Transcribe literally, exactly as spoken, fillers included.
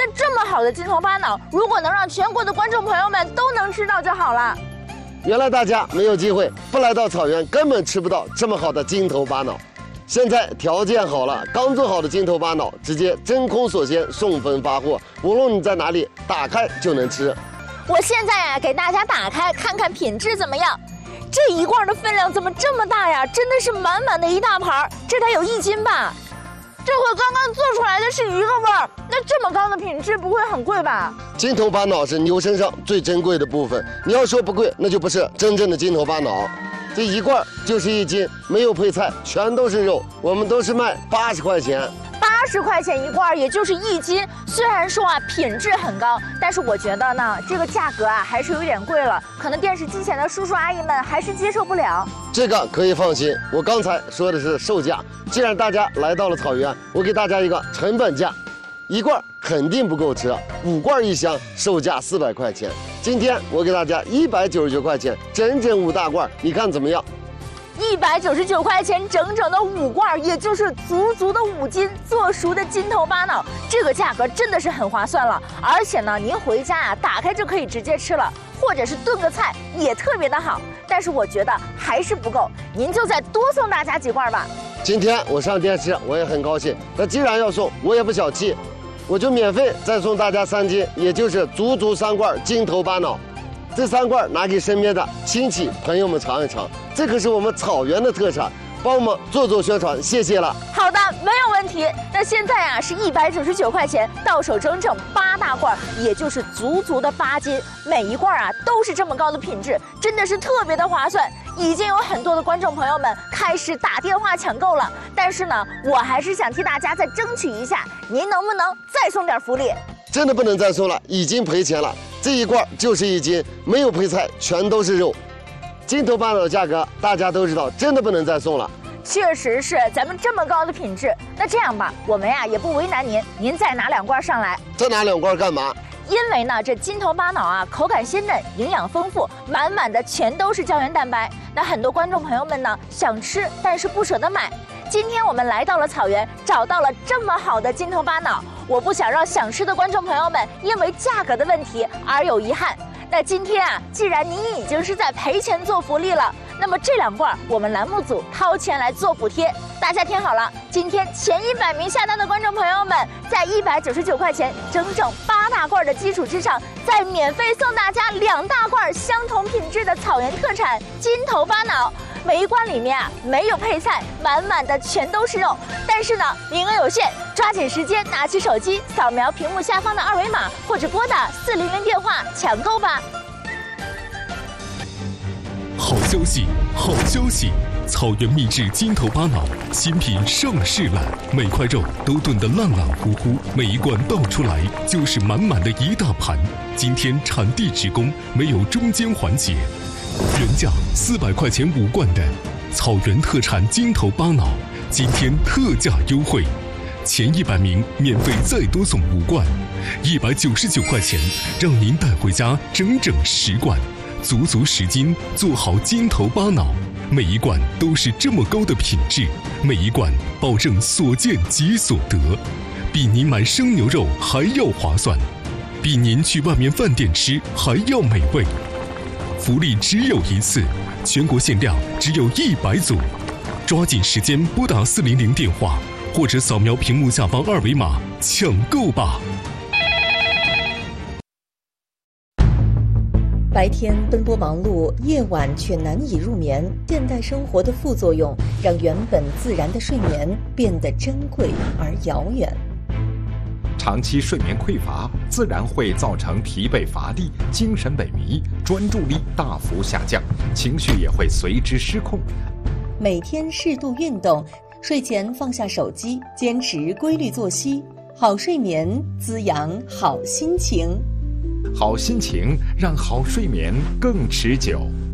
这么好的金头巴脑，如果能让全国的观众朋友们都能吃到就好了。 原来大家没有机会，不来到草原根本吃不到这么好的金头巴脑。现在条件好了，刚做好的金头巴脑直接真空锁鲜送分发货，无论你在哪里，打开就能吃。 我现在呀、啊，给大家打开看看品质怎么样。这一罐的分量怎么这么大呀？真的是满满的一大盘，这得有一斤吧？这回刚刚做出来的是一个味儿，那这么高的品质不会很贵吧？ 金头巴脑是牛身上最珍贵的部分，你要说不贵，那就不是真正的金头巴脑。这一罐就是一斤，没有配菜，全都是肉，我们都是卖八十块钱。 八十块钱一罐，也就是一斤。虽然说啊品质很高，但是我觉得呢，这个价格啊还是有点贵了，可能电视机前的叔叔阿姨们还是接受不了。 这个可以放心，我刚才说的是售价。既然大家来到了草原，我给大家一个成本价，一罐肯定不够吃，五罐一箱，售价四百块钱。今天我给大家一百九十九块钱，整整五大罐，你看怎么样？ 一百九十九块钱，整整的五罐，也就是足足的五斤做熟的金头巴脑，这个价格真的是很划算了。而且呢，您回家啊，打开就可以直接吃了，或者是炖个菜也特别的好。但是我觉得还是不够，您就再多送大家几罐吧。 今天我上电视，我也很高兴。那既然要送，我也不小气，我就免费再送大家三斤，也就是足足三罐金头巴脑。这三罐拿给身边的亲戚朋友们尝一尝，这可是我们草原的特产，帮我们做做宣传，谢谢了。 好的，没有问题。那现在啊是一百九十九块钱，到手整整八大罐，也就是足足的八斤，每一罐啊都是这么高的品质，真的是特别的划算。已经有很多的观众朋友们开始打电话抢购了，但是呢，我还是想替大家再争取一下，您能不能再送点福利？ 真的不能再送了，已经赔钱了。这一罐就是一斤，没有配菜，全都是肉。金头巴脑的价格大家都知道，真的不能再送了。 确实是，咱们这么高的品质，那这样吧，我们呀也不为难您，您再拿两罐上来。 再拿两罐干嘛？ 因为呢，这金头巴脑啊，口感鲜嫩，营养丰富，满满的全都是胶原蛋白。那很多观众朋友们呢，想吃但是不舍得买。今天我们来到了草原，找到了这么好的金头巴脑，我不想让想吃的观众朋友们因为价格的问题而有遗憾。那今天啊，既然您已经是在赔钱做福利了，那么这两罐我们栏目组掏钱来做补贴。大家听好了，今天前一百名下单的观众朋友们，在一百九十九块钱整整八大罐的基础之上，再免费送大家两大罐相同品质的草原特产金头巴脑。每一罐里面啊没有配菜，满满的全都是肉。但是呢，名额有限，抓紧时间拿起手机扫描屏幕下方的二维码，或者拨打四零零电话抢购吧。 好消息，好消息！草原秘制金头巴脑新品上市了，每块肉都炖得烂烂乎乎，每一罐倒出来就是满满的一大盘。今天产地直供，没有中间环节。原价四百块钱五罐的草原特产金头巴脑，今天特价优惠，前一百名免费再多送五罐，一百九十九块钱，让您带回家整整十罐，足足十斤，做好金头巴脑。每一罐都是这么高的品质，每一罐保证所见即所得，比您买生牛肉还要划算，比您去外面饭店吃还要美味。福利只有一次，全国限量只有一百组，抓紧时间拨打四零零电话，或者扫描屏幕下方二维码抢购吧。 白天奔波忙碌，夜晚却难以入眠。现代生活的副作用，让原本自然的睡眠变得珍贵而遥远。 长期睡眠匮乏，自然会造成疲惫乏力、精神萎靡、专注力大幅下降，情绪也会随之失控。 每天适度运动，睡前放下手机，坚持规律作息，好睡眠滋养好心情。 好心情让好睡眠更持久。